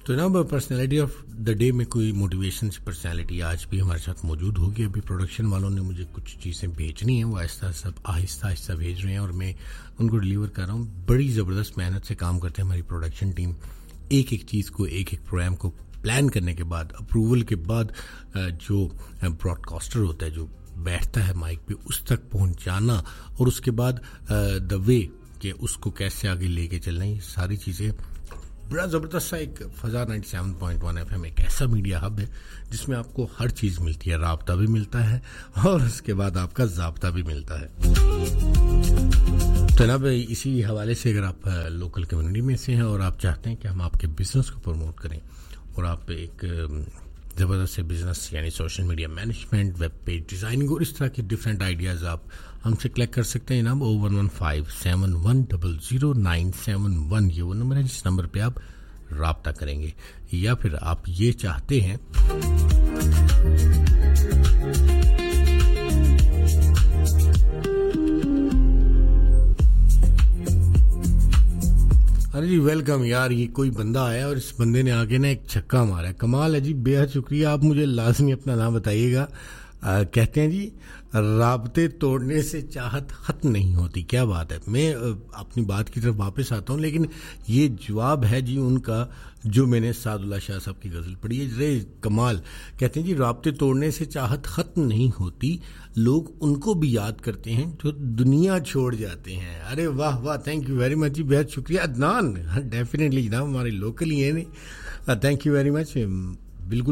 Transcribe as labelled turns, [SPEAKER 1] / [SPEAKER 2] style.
[SPEAKER 1] تو جناب personality of the day میں کوئی موٹیویشن پرسنالٹی آج بھی ہمارے ساتھ موجود ہوگی. ابھی پروڈکشن والوں نے مجھے کچھ چیزیں بھیجنی ہیں, وہ آہستہ آہستہ بھیج رہے ہیں اور میں ان کو ڈلیور کر رہا ہوں. بڑی زبردست محنت سے کام کرتے ہیں ہماری پروڈکشن ٹیم. ایک ایک چیز کو, ایک ایک پروگرام کو پلان کرنے کے بعد, اپروول کے بعد جو براڈ کاسٹر ہوتا ہے, جو بیٹھتا ہے مائک پہ, اس تک پہنچانا, اور اس کے بعد دا وے کہ اس کو کیسے آگے لے کے چلنا, یہ ساری چیزیں بڑا زبردست سا ایک فضا 97.1 FM ایک ایسا میڈیا ہب ہے جس میں آپ کو ہر چیز ملتی ہے. رابطہ بھی ملتا ہے اور اس کے بعد آپ کا ضابطہ بھی ملتا ہے. جناب اسی حوالے سے اگر آپ لوکل کمیونٹی میں سے ہیں اور آپ چاہتے ہیں کہ ہم آپ کے بزنس کو پروموٹ کریں اور آپ ایک زبردست سے بزنس یعنی social media management, web page designing اور اس طرح کے ڈفرینٹ آئیڈیاز آپ ہم سے کلیکٹ کر سکتے ہیں. جناب 01157100971 یہ وہ نمبر ہے جس نمبر پہ آپ رابطہ کریں گے. یا پھر آپ یہ چاہتے ہیں ارے جی ویلکم یار, یہ کوئی بندہ آیا اور اس بندے نے آگے نا ایک چھکا مارا ہے. کمال ہے جی, بے حد شکریہ. آپ مجھے لازمی اپنا نام بتائیے گا. کہتے ہیں جی رابطے توڑنے سے چاہت ختم نہیں ہوتی. کیا بات ہے. میں اپنی بات کی طرف واپس آتا ہوں, لیکن یہ جواب ہے جی ان کا جو میں نے سعد اللہ شاہ صاحب کی غزل پڑھی ہے. رے کمال. کہتے ہیں جی رابطے توڑنے سے چاہت ختم نہیں ہوتی, لوگ ان کو بھی یاد کرتے ہیں جو دنیا چھوڑ جاتے ہیں. ارے واہ واہ, تھینک یو ویری مچ جی, بہت شکریہ. عدنان ڈیفینیٹلی جناب ہمارے لوکل ہی ہیں. Thank you very much. بالکل